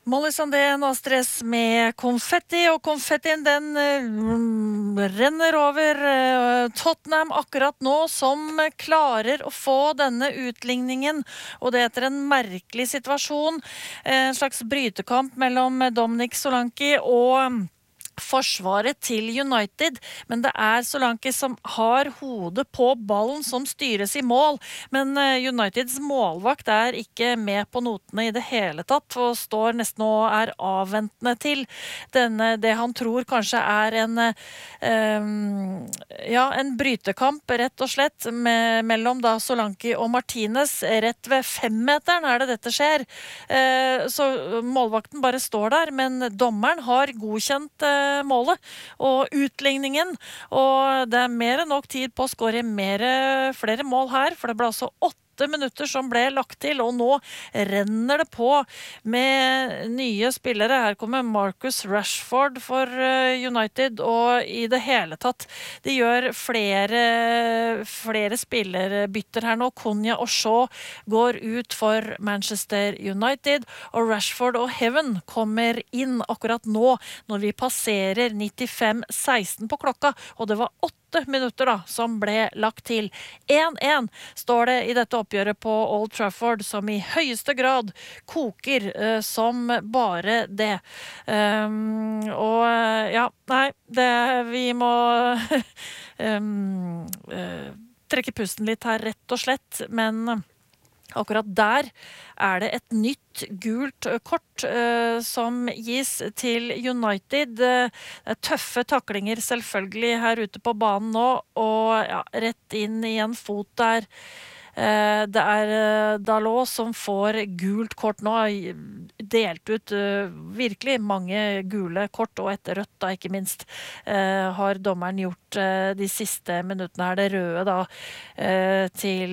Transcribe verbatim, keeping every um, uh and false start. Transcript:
Molly Sandén og stress med konfetti, og konfettien den eh, renner over eh, Tottenham akkurat nå, som klarer å få denne utligningen, og det etter en merkelig situasjon, en slags brytekamp mellom Dominic Solanke og forsvaret til United, men det er Solanke som har hodet på ballen som styres i mål, men Uniteds målvakt er ikke med på notene i det hele tatt, og står nesten og er avventende til denne, det han tror kanskje er en um, ja, en brytekamp, rett og slett, med, mellom da Solanke og Martinez. Rett ved femmeteren er det dette skjer, uh, så målvakten bare står der, men dommeren har godkjent uh, målet og utligningen, og det er mer enn nok tid på å skåre mer, flere mål her, for det ble altså åtte minutter som ble lagt til, og nå renner det på med nye spillere. Her kommer Marcus Rashford for United, og i det hele tatt, de gjør flere flere spillerbytter her nå. Konya og Shaw går ut for Manchester United, og Rashford og Heaven kommer inn akkurat nå, når vi passerer nittifem seksten på klokka, og det var åtte minutter da, som ble lagt til. én én står det i dette oppgjøret på Old Trafford, som i høyeste grad koker uh, som bare det. Um, og ja, nei, det, vi må um, uh, trekke pusten litt her, rett og slett, men akkurat der er det et nytt gult kort eh, som gis til United. Det er tøffe taklinger selvfølgelig her ute på banen nå, og ja, rett inn i en fot der. Eh, det er eh, Dalot som får gult kort nå, delt ut eh, virkelig mange gule kort, og et rødt da, ikke minst, eh, har dommeren gjort eh, de siste minuttene her, det røde da, eh, til